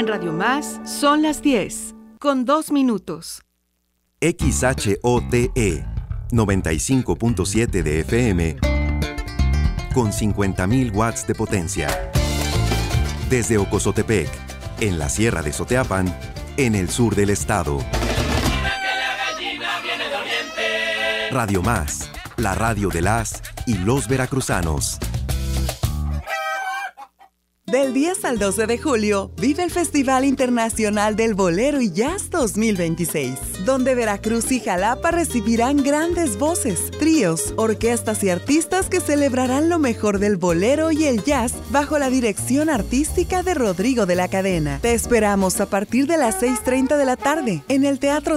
En Radio Más son las 10, con 2 minutos. XHOTE 95.7 de FM con 50.000 watts de potencia. Desde Ocozotepec, en la Sierra de Soteapan, en el sur del estado. Radio Más, la radio de las y los veracruzanos. Del 10 al 12 de julio, vive el Festival Internacional del Bolero y Jazz 2026, donde Veracruz y Jalapa recibirán grandes voces, tríos, orquestas y artistas que celebrarán lo mejor del bolero y el jazz bajo la dirección artística de Rodrigo de la Cadena. Te esperamos a partir de las 6:30 de la tarde en el Teatro